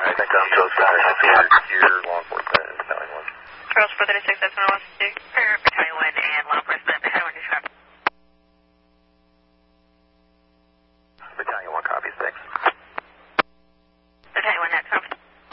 I think I'm so sorry. I feel like here, law enforcement is telling one. Charles 436, that's 1 1 2.